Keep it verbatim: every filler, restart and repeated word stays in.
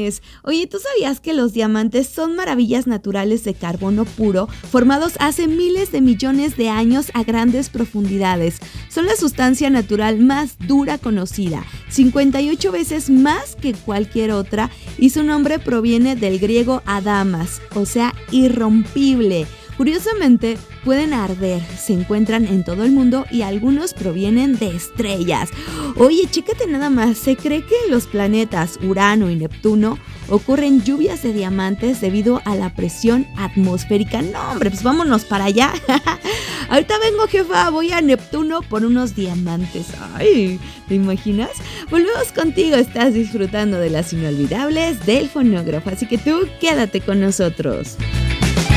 es. Oye, ¿tú sabías que los diamantes son maravillas naturales de carbono puro, formados hace miles de millones de años a grandes profundidades? Son la sustancia natural más dura conocida, cincuenta y ocho veces más que cualquier otra, y su nombre proviene del griego adamas, o sea, irrompible. Curiosamente, pueden arder, se encuentran en todo el mundo y algunos provienen de estrellas. Oye, chécate nada más, se cree que en los planetas Urano y Neptuno ocurren lluvias de diamantes debido a la presión atmosférica. No, hombre, pues vámonos para allá. Ahorita vengo, jefa, voy a Neptuno por unos diamantes. Ay, ¿te imaginas? Volvemos contigo, estás disfrutando de las inolvidables del fonógrafo, así que tú quédate con nosotros.